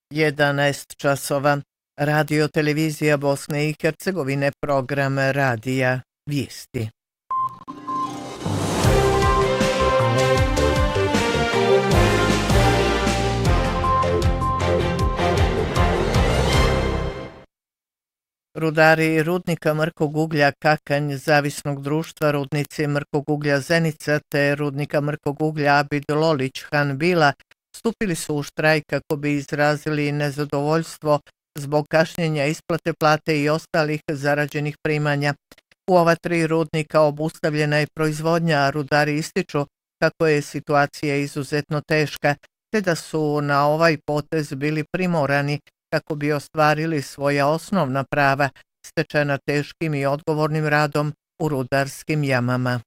11 časova. Radio televizija Bosne i Hercegovine, program Radija Vijesti. Rudari rudnika mrkog uglja Kakanj, zavisnog društva rudnici mrkog uglja Zenica te rudnika mrkog uglja Abid Lolić Hanbila stupili su u štrajk kako bi izrazili nezadovoljstvo zbog kašnjenja isplate plate i ostalih zarađenih primanja. U ova 3 rudnika obustavljena je proizvodnja, a rudari ističu kako je situacija izuzetno teška, te da su na ovaj potez bili primorani kako bi ostvarili svoja osnovna prava stečena teškim i odgovornim radom u rudarskim jamama.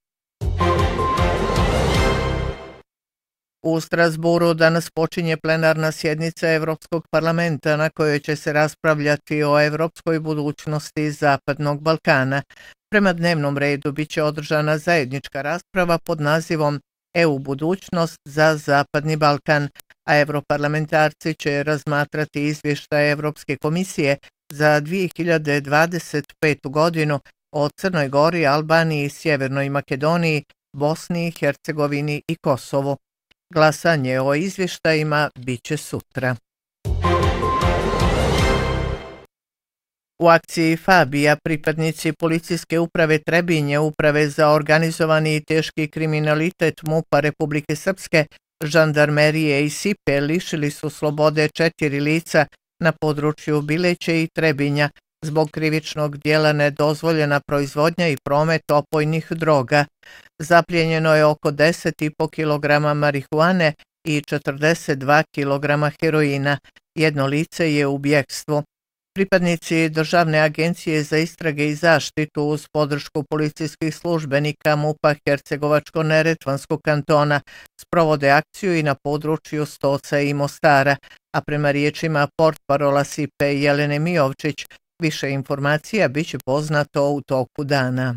U Strasburu danas počinje plenarna sjednica Evropskog parlamenta na kojoj će se raspravljati o evropskoj budućnosti Zapadnog Balkana. Prema dnevnom redu biće održana zajednička rasprava pod nazivom EU budućnost za Zapadni Balkan, a europarlamentarci će razmatrati izvještaj Evropske komisije za 2025. godinu o Crnoj Gori, Albaniji, Sjevernoj Makedoniji, Bosni i Hercegovini i Kosovu. Glasanje o izvještajima biće sutra. U akciji Fabija pripadnici policijske uprave Trebinje, uprave za organizovani i teški kriminalitet MUP-a Republike Srpske, žandarmerije i SIPE lišili su slobode 4 lica na području Bileće i Trebinja zbog krivičnog dijela nedozvoljena proizvodnja i promet opojnih droga. Zaplijenjeno je oko 10,5 kg marihuane i 42 kg heroina. Jedno lice je u bjekstvu. Pripadnici Državne agencije za istrage i zaštitu uz podršku policijskih službenika MUP-a Hercegovačko-Neretvanskog kantona sprovode akciju i na području Stoca i Mostara, a prema riječima portparola SIPE Jelene Mijovčić, više informacija biće poznato u toku dana.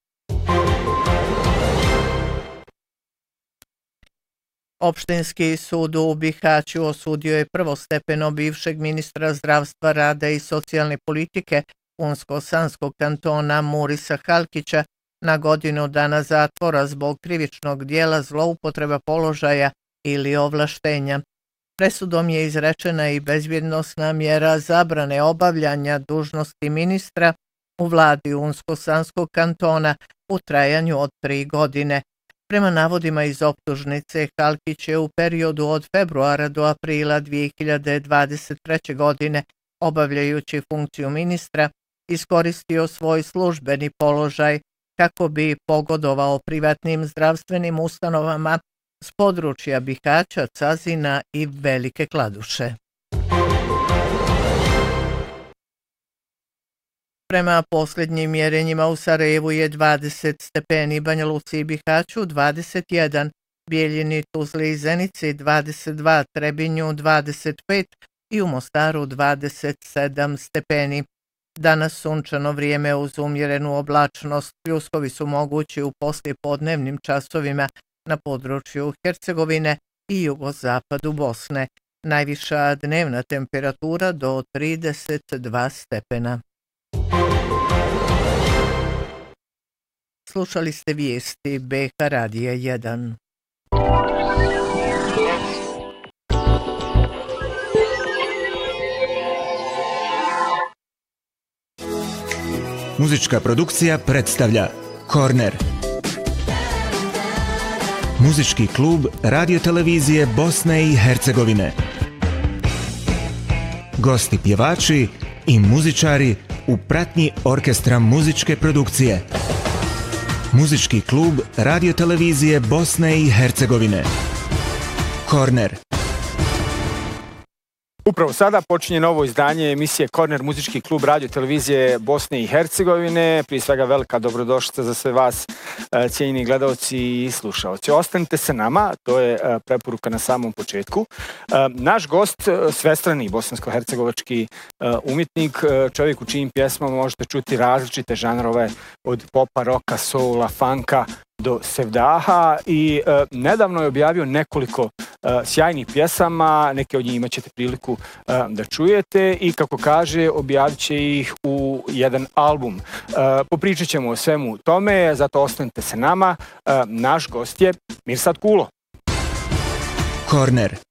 Opštinski sud u Bihaću osudio je prvostepeno bivšeg ministra zdravstva, rada i socijalne politike Unsko-Sanskog kantona Murisa Halkića na godinu dana zatvora zbog krivičnog dijela zloupotreba položaja ili ovlaštenja. Presudom je izrečena i bezbjednosna mjera zabrane obavljanja dužnosti ministra u vladi Unsko-Sanskog kantona u trajanju od 3 godine. Prema navodima iz optužnice, Halkić je u periodu od februara do aprila 2023. godine, obavljajući funkciju ministra, iskoristio svoj službeni položaj kako bi pogodovao privatnim zdravstvenim ustanovama s područja Bihaća, Cazina i Velike Kladuše. Prema posljednjim mjerenjima u Sarajevu je 20 stepeni, Banja Luci i Bihaću 21, Bijeljini, Tuzli i Zenici 22, Trebinju 25 i u Mostaru 27 stepeni. Danas sunčano vrijeme uz umjerenu oblačnost, pljuskovi su mogući u poslijepodnevnim časovima na području Hercegovine i jugozapadu Bosne. Najviša dnevna temperatura do 32 stepena. Slušali ste vijesti BH Radija 1. Muzička produkcija predstavlja Korner. Muzički klub radiotelevizije Bosne i Hercegovine. Gosti pjevači i muzičari u pratnji orkestra muzičke produkcije. Muzički klub radiotelevizije Bosne i Hercegovine. Korner. Upravo sada počinje novo izdanje emisije Korner, muzički klub radiotelevizije Bosne i Hercegovine. Prije svega velika dobrodošlica za sve vas, cijenjeni gledalci i slušalci. Ostanite sa nama, to je preporuka na samom početku. Naš gost, svestrani bosansko-hercegovački umjetnik, čovjek u čijim pjesmama možete čuti različite žanrove od popa, roka, soula, funka, do Sevdaha i nedavno je objavio nekoliko sjajnih pjesama, neke od njih imat ćete priliku da čujete i kako kaže objavit će ih u jedan album. Popričat ćemo o svemu tome, zato ostanite se nama. Naš gost je Mirsad Kulo. Korner.